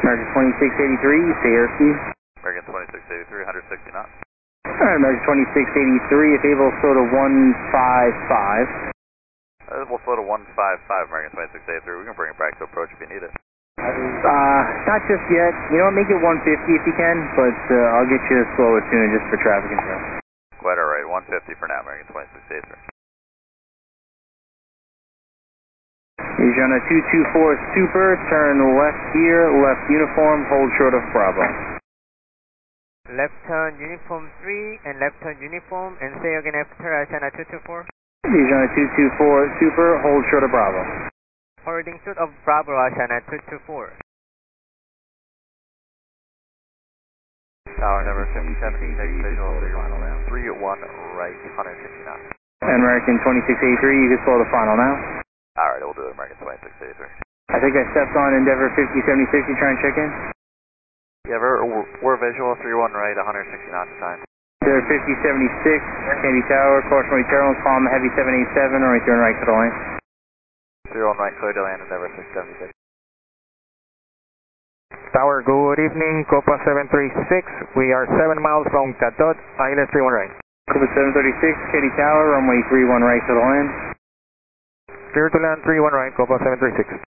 American 2683, stay airspeed. American 2683, 160 knots. Alright, American 2683, if able, slow to 155. We'll slow to 155, American 2683. We can bring it back to approach if you need it. Not just yet. You know what, make it 150 if you can, but I'll get you slower soon just for traffic control. Quite alright, 150 for now, American 2683. Asiana 224 Super, turn left here, left uniform, hold short of Bravo. Left turn uniform 3 and left turn uniform, and say again after Asiana 224. Asiana 224 Super, hold short of Bravo. Holding short of Bravo, Asiana 224. Tower number 57, take visual 31 right, 160 knots. American 2683, you can slow to final now. Alright, we'll do it, American 2683. I think I stepped on Endeavor 5076, you try and check in? Yeah, we're visual 31 right, 160 knots time. Endeavor 5076, Candy Tower, cautionary turbulence, palm heavy 787, or turn right to the lane. 31 right, clear to land, Endeavor 676. Tower, good evening, Copa 736. We are 7 miles from Catot, ILS 31 right. Copa 736, Candy Tower, runway 31 right to the land. Clear to land 31 right, Copa 736.